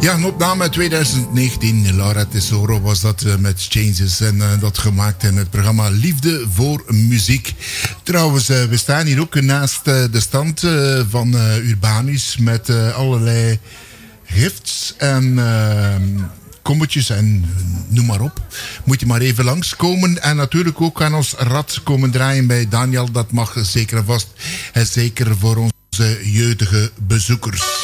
Ja, een opname uit 2019. Laura Tesoro was dat met Changes. En dat gemaakt in het programma Liefde voor Muziek. Trouwens, we staan hier ook naast de stand van Urbanus. Met allerlei gifts en kommetjes en noem maar op. Moet je maar even langskomen. En natuurlijk ook aan ons rad komen draaien bij Daniel. Dat mag zeker en vast. En zeker voor onze jeugdige bezoekers.